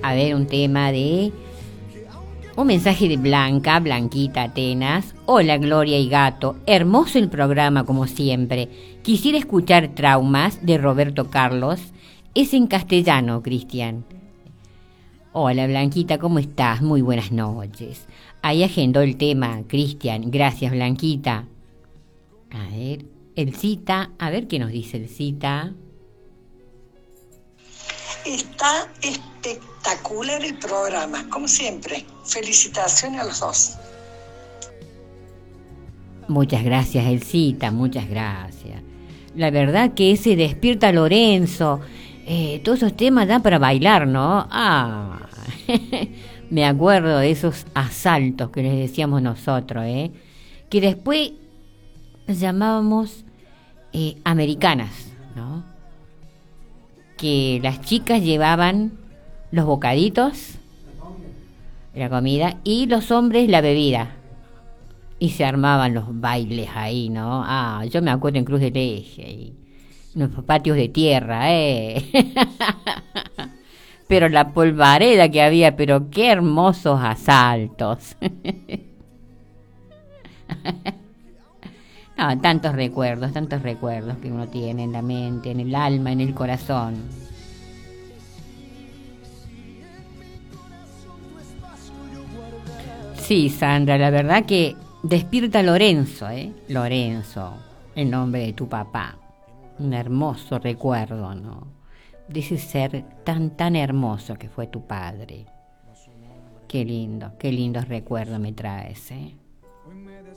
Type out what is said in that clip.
A ver, un tema de... Un mensaje de Blanquita Atenas. Hola Gloria y Gato, hermoso el programa como siempre. Quisiera escuchar Traumas de Roberto Carlos. Es en castellano, Cristian. Hola Blanquita, ¿cómo estás? Muy buenas noches. Ahí agendó el tema, Cristian. Gracias, Blanquita. A ver, el cita, a ver qué nos dice el cita. Está espectacular el programa, como siempre. Felicitaciones a los dos. Muchas gracias, Elcita, muchas gracias. La verdad que ese Despierta Lorenzo, todos esos temas dan para bailar, ¿no? Ah, me acuerdo de esos asaltos que les decíamos nosotros, que después llamábamos americanas, ¿no? Que las chicas llevaban los bocaditos, la comida, y los hombres la bebida. Y se armaban los bailes ahí, ¿no? Ah, yo me acuerdo en Cruz del Eje, y los patios de tierra, Pero la polvareda que había, pero qué hermosos asaltos. No, tantos recuerdos que uno tiene en la mente, en el alma, en el corazón. Sí, Sandra, la verdad que despierta Lorenzo, Lorenzo, el nombre de tu papá. Un hermoso recuerdo, ¿no? De ese ser tan hermoso que fue tu padre. Qué lindos recuerdos me traes,